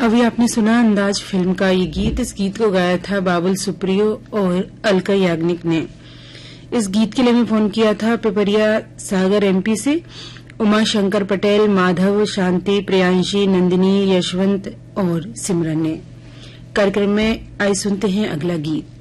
अभी आपने सुना अंदाज फिल्म का ये गीत। इस गीत को गाया था बाबुल सुप्रियो और अलका याग्निक ने। इस गीत के लिए मैं फोन किया था पिपरिया सागर एमपी से। उमा शंकर पटेल, माधव, शांति, प्रियांशी, नंदिनी, यशवंत और सिमरन ने। कार्यक्रम में आई सुनते हैं अगला गीत।